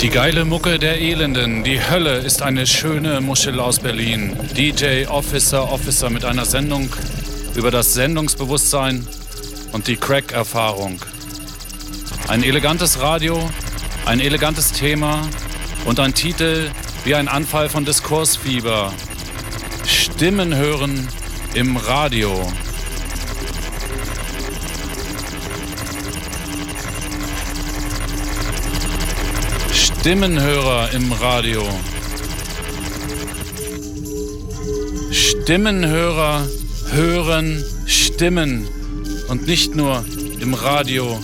Die geile Mucke der Elenden, die Hölle ist eine schöne Muschel aus Berlin. DJ Officer mit einer Sendung über das Sendungsbewusstsein und die Crack-Erfahrung. Ein elegantes Radio, ein elegantes Thema und ein Titel wie ein Anfall von Diskursfieber. Stimmen hören im Radio. Stimmenhörer im Radio. Stimmenhörer hören Stimmen und nicht nur im Radio.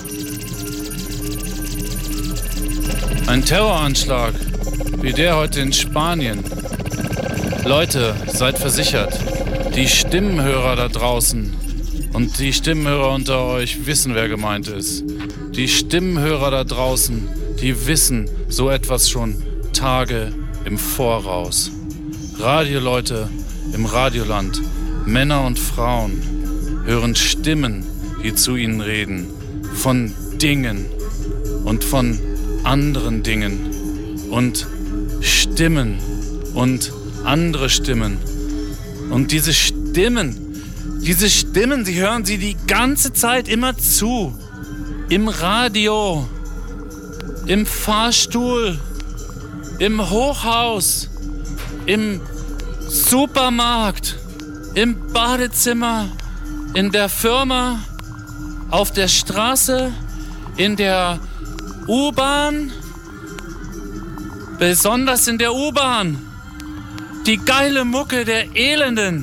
Ein Terroranschlag wie der heute in Spanien. Leute, seid versichert, die Stimmenhörer da draußen und die Stimmenhörer unter euch wissen, wer gemeint ist. Die Stimmenhörer da draußen, die wissen so etwas schon Tage im Voraus. Radioleute im Radioland, Männer und Frauen, hören Stimmen, die zu ihnen reden, von Dingen und von anderen Dingen und Stimmen und andere Stimmen. Und diese Stimmen, die hören sie die ganze Zeit immer zu. Im Radio, im Fahrstuhl, im Hochhaus, im Supermarkt, im Badezimmer, in der Firma, auf der Straße, in der U-Bahn, besonders in der U-Bahn. Die geile Mucke der Elenden.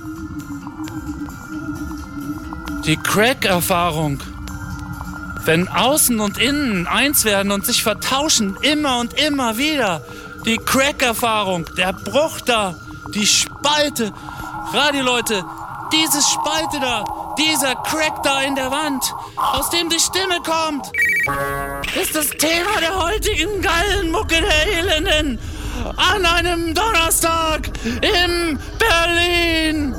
Die Crack-Erfahrung. Wenn Außen und Innen eins werden und sich vertauschen, immer und immer wieder. Die Crack-Erfahrung, der Bruch da, die Spalte. Radioleute, diese Spalte da, dieser Crack da in der Wand, aus dem die Stimme kommt, ist das Thema der heutigen geilen Mucke der Elenden. An einem Donnerstag in Berlin.